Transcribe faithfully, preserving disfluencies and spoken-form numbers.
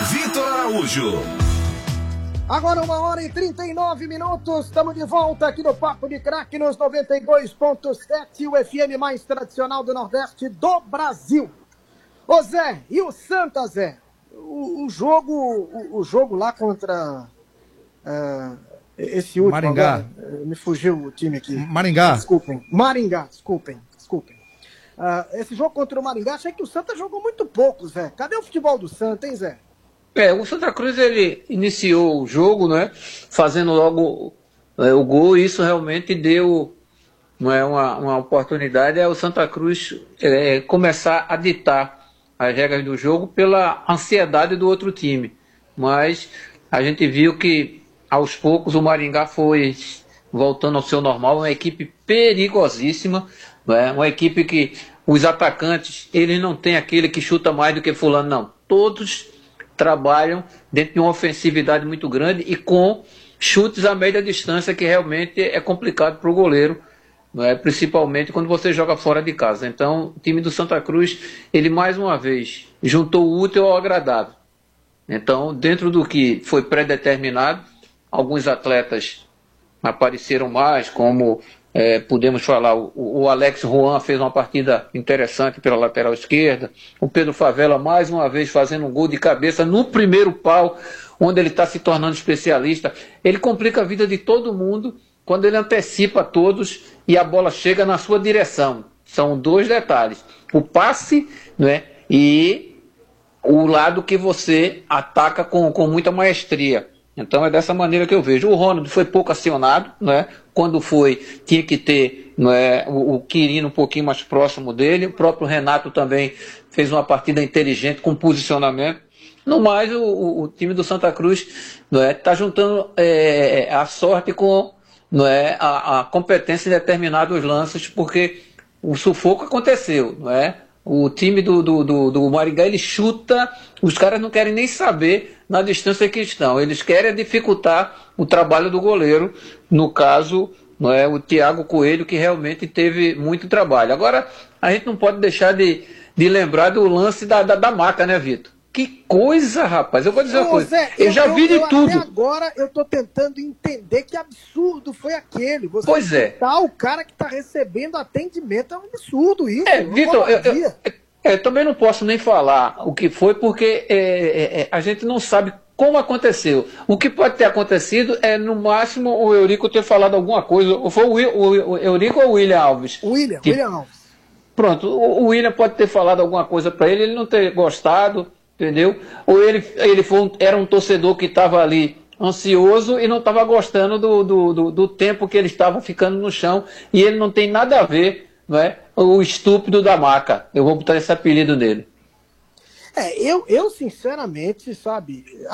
Vitor Araújo. Agora uma hora e trinta e nove minutos, estamos de volta aqui no Papo de Craque nos noventa e dois ponto sete, o F M mais tradicional do Nordeste do Brasil. Ô Zé, e o Santa, Zé? O, o jogo o, o jogo lá contra uh, esse último Maringá. Agora, me fugiu o time aqui. Maringá. Desculpem, Maringá, desculpem, desculpem. Uh, esse jogo contra o Maringá, achei que o Santa jogou muito pouco, Zé. Cadê o futebol do Santa, hein, Zé? É, o Santa Cruz ele iniciou o jogo, né, fazendo logo é, o gol, e isso realmente deu não é, uma, uma oportunidade ao Santa Cruz é, começar a ditar as regras do jogo pela ansiedade do outro time. Mas a gente viu que aos poucos o Maringá foi voltando ao seu normal, uma equipe perigosíssima, né, uma equipe que os atacantes, eles não têm aquele que chuta mais do que fulano, não. Todos trabalham dentro de uma ofensividade muito grande e com chutes a média distância, que realmente é complicado para o goleiro, né? Principalmente quando você joga fora de casa. Então, o time do Santa Cruz, ele mais uma vez juntou o útil ao agradável. Então, dentro do que foi pré-determinado, alguns atletas apareceram mais, como é, podemos falar, o, o Alex Juan fez uma partida interessante pela lateral esquerda, o Pedro Favela mais uma vez fazendo um gol de cabeça no primeiro pau, onde ele está se tornando especialista. Ele complica a vida de todo mundo quando ele antecipa todos e a bola chega na sua direção. São dois detalhes, o passe, né, e o lado que você ataca com, com muita maestria. Então é dessa maneira que eu vejo. O Ronald foi pouco acionado, né? Quando foi, tinha que ter, né, o, o Quirino um pouquinho mais próximo dele. O próprio Renato também fez uma partida inteligente com posicionamento. No mais, o, o, o time do Santa Cruz está juntando é, a sorte com não é, a, a competência em determinados lances, porque o sufoco aconteceu, não é? O time do, do, do, do Maringá, ele chuta, os caras não querem nem saber na distância que estão. Eles querem dificultar o trabalho do goleiro, no caso, não é, o Thiago Coelho, que realmente teve muito trabalho. Agora, a gente não pode deixar de, de lembrar do lance da, da, da maca, né, Vitor? Que coisa, rapaz. Eu vou dizer uma Ô, coisa. Zé, eu, eu já vi de eu, tudo. Até agora eu tô tentando entender que absurdo foi aquele. Você pois é. Tá, o cara que tá recebendo atendimento é um absurdo isso. É, Vitor, eu, eu, eu, eu também não posso nem falar o que foi, porque é, é, é, a gente não sabe como aconteceu. O que pode ter acontecido é, no máximo, o Eurico ter falado alguma coisa. Ou foi o, o, o Eurico ou o William Alves? William, que, William Alves. Pronto, o, o William pode ter falado alguma coisa para ele, ele não ter gostado. Entendeu? Ou ele, ele foi um, era um torcedor que estava ali ansioso e não estava gostando do, do, do, do tempo que ele estava ficando no chão, e ele não tem nada a ver, não é? O estúpido da maca. Eu vou botar esse apelido nele. É, eu, eu sinceramente, sabe,